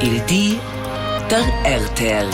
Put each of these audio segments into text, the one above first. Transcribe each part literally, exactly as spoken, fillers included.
Il di der R T L.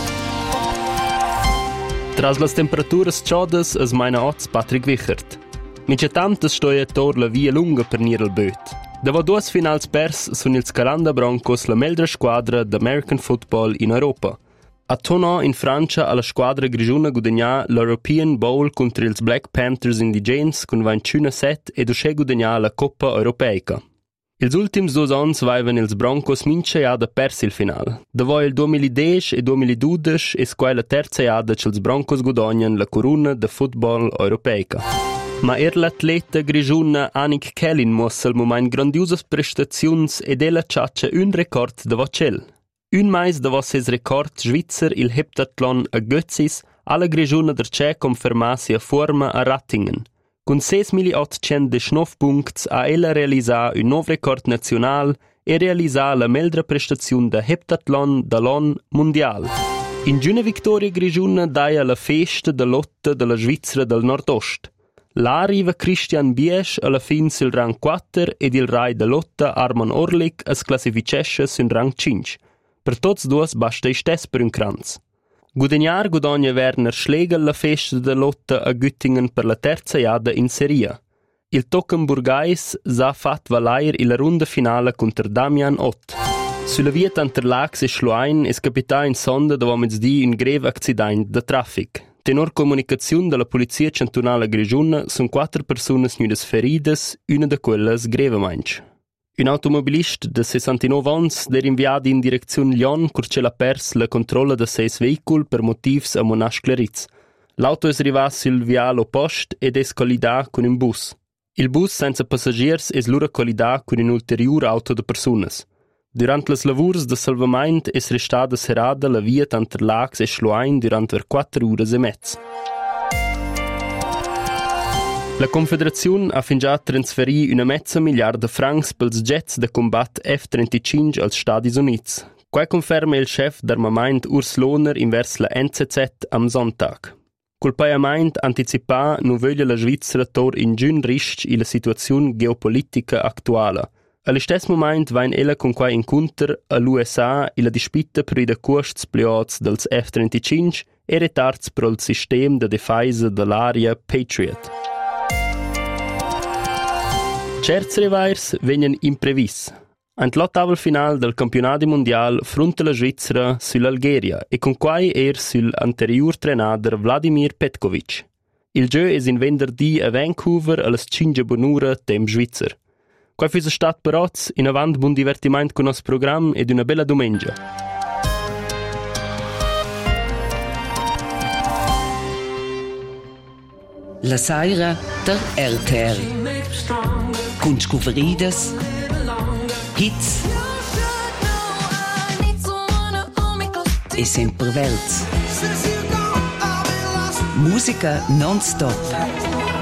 Tras las temperaturas chaudas es meine Oz Patrick Wichert. Mince tantas stoia tor la via lunga per nir al böt. Davo duas finals pers sun ils Calanda Broncos la meldra squadra d'American Football in Europa. A Tonon in Francia alla squadra grigiuna gudagnà l'European Bowl contra ils Black Panthers indigens con ventuna set ed usce gudagnà la Coppa Europeica. Ils ultims dos ans vaivan ils Broncos mince jada pers il final. Davo il duemiladieci e duemiladodici es quai la terza jada c'ils Broncos gudognan la corona de football europeica. Ma er l'atleta grigiuna Anik Kellin muossa al moment grandiosas prestaziuns ed ella ciaccia un record davo cel. Un mais davo ses record svizzer il heptathlon a Götzis alla grigiuna derce confermasi a forma a Rattingen. Con seis mila ottocentodiciannove punts ha ella realisà un nuovo record nazional e realisà la meldra prestazione da heptathlon dall'on mondial. In giuna victoria grigiuna daia la festa da lotta della Svizzera del Nordost. La arriva Christian Biesch alla fin sul rang quattro ed il rai da lotta Arman Orlik es classificesce sul rang cinque. Per tots duos basta i stes per un kranz. Gudegnar gudogna Werner Schlegel la festa de lotta a Göttingen per la terza jada in Seria. Il Tockenburgais s'ha fat valair illa runda finale contro Damian Ott. Sulla via Tanterlax e Schluein es capità in sonda davo mezzdi un greve accident de traffic. Tenor comunicazione della polizia cantonale grigiuna son quattro personas nudas feridas, una de quelles grevamainch. Un automobilist de sessantanove ans der inviat in direzione Lyon curcela pers la controlla de seis veicul per motivs a Monash-Claritz. L'auto es arrivat sul vial oppost ed es collidà con un bus. Il bus senza passagiers es lura collidà con un ulterior auto de personas. Durant las lavurs de salvament es restada serada la via Tanterlax e Schluein durant ver quattro ures e mezz. La Confederazione ha fin già transferì una mezza miliarda francs pels jets de combat F trentacinque als Stati Units. Quai conferma il chef d'armament Urs Lohner invers la N Z Z am Sonntag. Col paiament anticipà nu vöglia la Svizzera tor in giun risc in la situazione geopolitica attuala. All'istess moment vain ella con quai incontr all'U S A in la dispita per i de costs pliots dels F trentacinque e retards per il sistema de difesa dell'aria Patriot. Certs revairs vegnan imprevis. Ant l'ottavel final del campionato mondial fronte la Svizzera sull'Algeria e con quai er sul anterior trenader Vladimir Petkovic. Il gio es in venerdì a Vancouver allas cinque bonura tem svizzer. Quai füsa stat peroz in avant buon divertiment con nos program ed una bella domenica. La saira der R T L. Con scuveridas, hits e sempre verts. Musica non-stop.